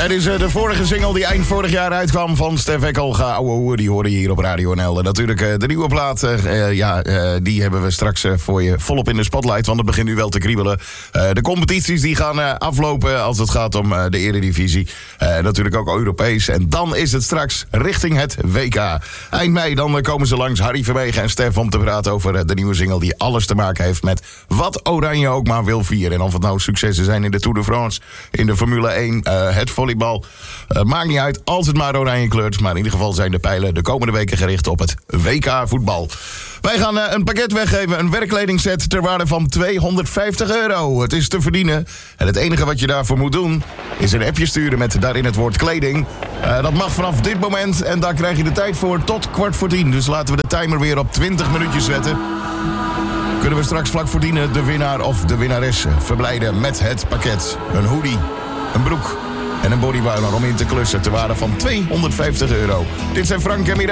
Het is de vorige single die eind vorig jaar uitkwam van Stef Eckel. Die hoorde je hier op Radio NL. En natuurlijk de nieuwe plaat, die hebben we straks voor je volop in de spotlight. Want het begint nu wel te kriebelen. De competities die gaan aflopen als het gaat om de Eredivisie. Natuurlijk ook Europees. En dan is het straks richting het WK. Eind mei dan komen ze langs, Harry Vermegen en Stef, om te praten over de nieuwe single die alles te maken heeft met wat Oranje ook maar wil vieren. En of het nou successen zijn in de Tour de France, in de Formule 1, het volleybal. Maakt niet uit als het maar oranje kleurt. Maar in ieder geval zijn de pijlen de komende weken gericht op het WK voetbal. Wij gaan een pakket weggeven, een werkkledingset ter waarde van €250. Het is te verdienen. En het enige wat je daarvoor moet doen is een appje sturen met daarin het woord kleding. Dat mag vanaf dit moment en daar krijg je de tijd voor tot 9:15. Dus laten we de timer weer op 20 minuutjes zetten. Kunnen we straks vlak voor dienen de winnaar of de winnares verblijden met het pakket. Een hoodie, een broek en een bodywarmer om in te klussen ter waarde van €250. Dit zijn Frank en Mireille.